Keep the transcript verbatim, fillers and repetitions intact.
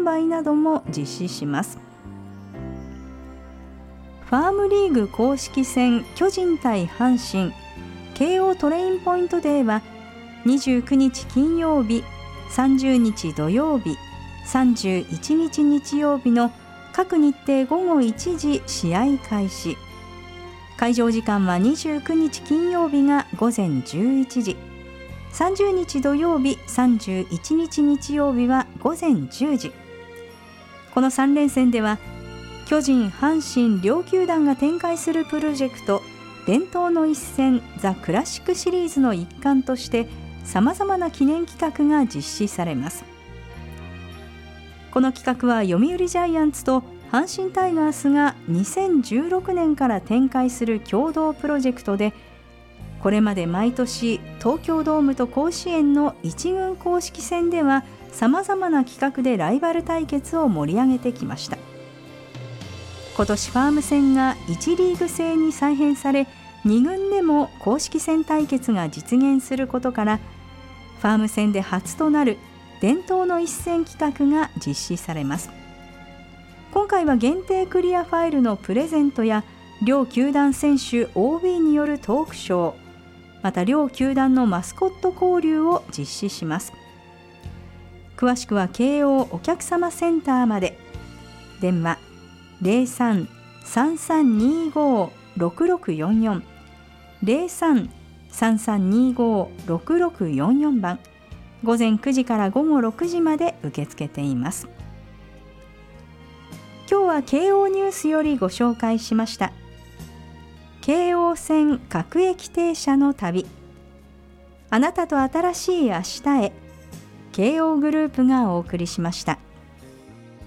売なども実施します。ファームリーグ公式戦巨人対阪神慶応トレインポイントデーはにじゅうくにち金曜日、さんじゅうにち土曜日、さんじゅういちにち日曜日の各日程ごごいちじ試合開始。会場時間はにじゅうくにち金曜日がごぜんじゅういちじ、さんじゅうにち土曜日、さんじゅういちにち日曜日はごぜんじゅうじ。このさん連戦では巨人、阪神両球団が展開するプロジェクト伝統の一戦ザ・クラシックシリーズの一環としてさまざまな記念企画が実施されます。この企画は読売ジャイアンツと阪神タイガースがにせんじゅうろくねんから展開する共同プロジェクトで、これまで毎年東京ドームと甲子園の一軍公式戦ではさまざまな企画でライバル対決を盛り上げてきました。今年ファーム戦がいちリーグ制に再編され、に軍でも公式戦対決が実現することから、ファーム戦で初となる伝統の一戦企画が実施されます。今回は限定クリアファイルのプレゼントや両球団選手 オービー によるトークショー、また両球団のマスコット交流を実施します。詳しくは慶応お客様センターまで。電話 ゼロさん さんさんにご ろくろくよんよん ゼロさん さんさんにご ろくろくよんよん 番、ごぜんくじからごごろくじまで受け付けています。今日は慶応ニュースよりご紹介しました。京王線各駅停車の旅、あなたと新しい明日へ、慶応グループがお送りしました。